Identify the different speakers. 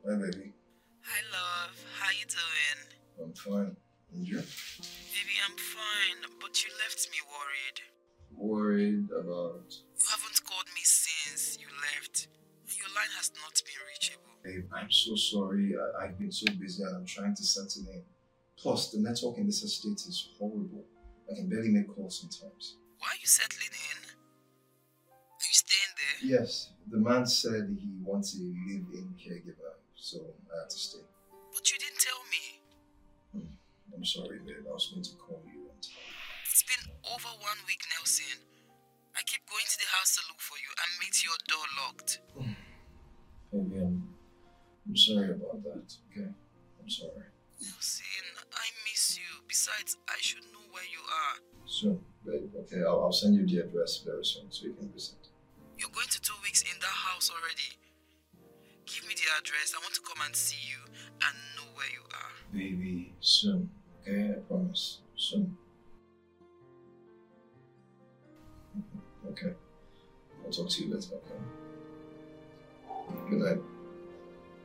Speaker 1: Hi, baby.
Speaker 2: Hi, love. How you doing?
Speaker 1: I'm fine. And you?
Speaker 2: Baby, I'm fine, but you left me worried.
Speaker 1: Worried about...
Speaker 2: You haven't called me since you left. Your line has not been reachable.
Speaker 1: Babe, I'm so sorry. I've been so busy and I'm trying to settle in. Plus, the network in this estate is horrible. I can barely make calls sometimes.
Speaker 2: Why are you settling in? Are you staying there?
Speaker 1: Yes, the man said he wants a live-in caregiver, so I had to stay.
Speaker 2: But you didn't tell me.
Speaker 1: I'm sorry, babe. I was going to call you on time.
Speaker 2: It's been over 1 week, Nelson. I keep going to the house to look for you and meet your door locked.
Speaker 1: Baby, I'm sorry about that, okay? I'm sorry.
Speaker 2: Nelson, I miss you. Besides, I should know where you are.
Speaker 1: Soon, babe. Okay, I'll send you the address very soon so you can visit.
Speaker 2: You're going to 2 weeks in that house already. Give me the address. I want to come and see you and know where you are.
Speaker 1: Baby, soon. Okay, I promise. Soon. Okay. I'll talk to you later, okay? Good night.